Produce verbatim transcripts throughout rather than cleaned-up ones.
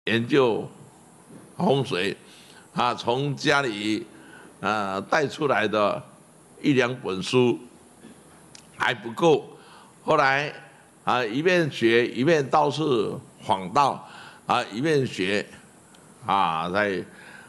研究风水啊，从家里啊带出来的一两本书还不够，后来啊一边学一边到处访道啊，一边学啊，在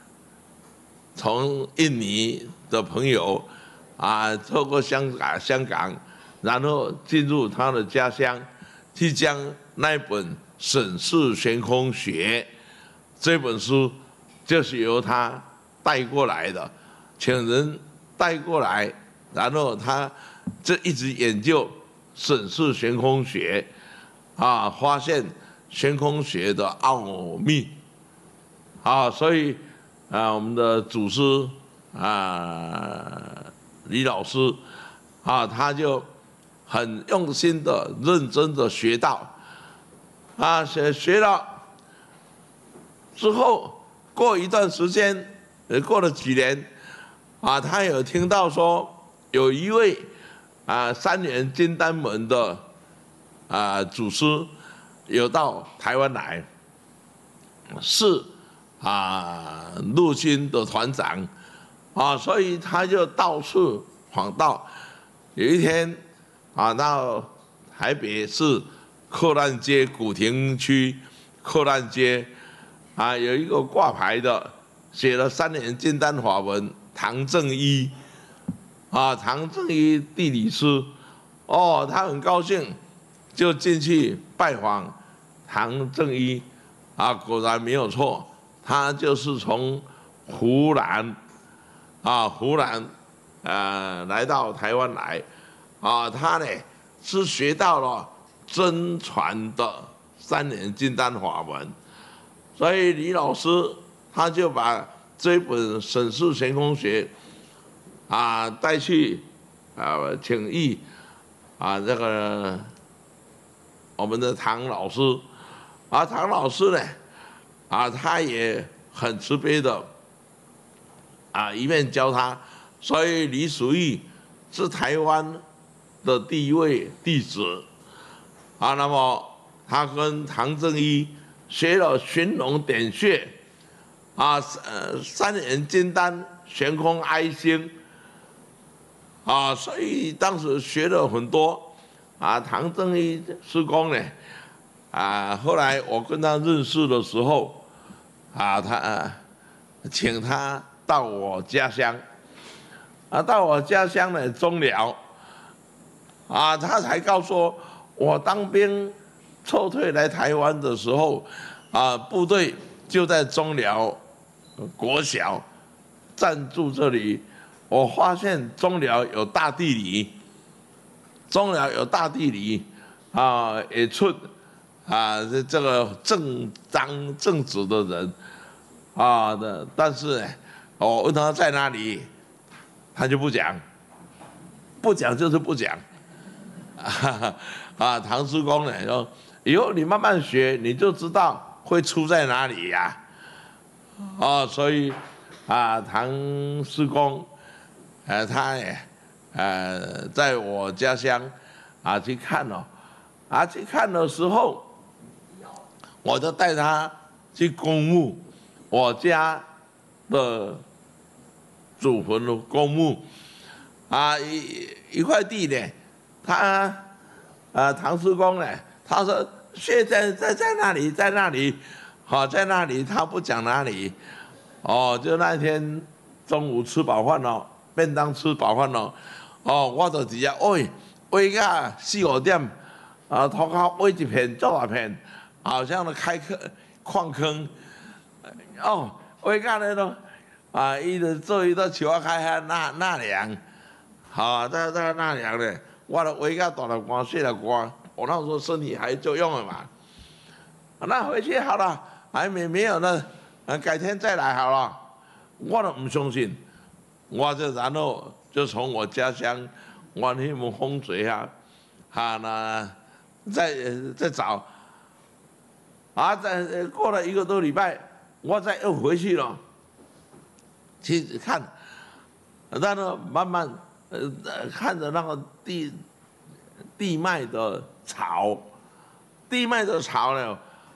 从印尼的朋友啊，透过香港香港，然后进入他的家乡，去将那一本《沈氏玄空学》这本书，就是由他带过来的，请人带过来，然后他这一直研究沈氏玄空学，啊，发现玄空学的奥秘，啊，所以啊，我们的祖师啊李老师啊，他就很用心的、认真的学到，啊，学学了之后，过一段时间，呃，过了几年，啊，他有听到说有一位啊三元金丹门的啊祖师有到台湾来，是啊陆军的团长，啊，所以他就到处访道。有一天啊，到台北市客难街古亭区客难街啊，有一个挂牌的，写了三年金丹法文，唐正一啊，唐正一地理师，哦，他很高兴，就进去拜访唐正一啊，果然没有错，他就是从湖南啊湖南呃来到台湾来啊，他呢是学到了真传的三年金丹法文，所以李老师他就把这本《沈氏玄空学》啊带去啊请益啊这个我们的唐老师啊，唐老师呢啊他也很慈悲的啊一面教他，所以李淑义是台湾的第一位弟子啊，那么他跟唐正一学了寻龙点穴啊，呃三元金丹悬空哀星啊，所以当时学了很多啊。唐正一师公呢啊，后来我跟他认识的时候啊，他、啊、请他到我家乡啊，到我家乡的中寮啊，他才告诉我，我当兵撤退来台湾的时候啊，部队就在中寮国小暂住这里，我发现中寮有大地理，中寮有大地理啊，也出啊这这个正当正直的人啊的，但是呢，我问他在哪里，他就不讲，不讲就是不讲。啊, 啊，唐师公呢说，以后你慢慢学，你就知道会出在哪里呀、啊。哦，所以啊，唐师公，呃，他也呃，在我家乡啊去看哦，啊去看的时候，我就带他去公墓，我家的祖坟的公墓，啊一一块地呢。他啊，唐师公呢？他说现在在在那里，在那里，好、哦，在那里，他不讲哪里。哦，就那天中午吃饱饭了，便当吃饱饭了，哦，我就直接喂喂个四五点，啊，头壳喂一片做一片，好像那开坑矿坑，哦，喂个那种啊，伊就做伊都树啊开遐纳纳凉，好，在在纳凉咧。我的胃个大了光，血了光，我那时候身体还作用了嘛。那回去好了，还没没有呢，改天再来好了。我都不相信，我就然后就从我家乡，我那门风水啊，啊那再再找，啊再过了一个多礼拜，我再又回去了，去看，然后慢慢。呃，看着那个地地脉的潮，地脉的潮呢，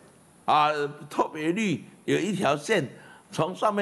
啊，特别绿有一条线从上面。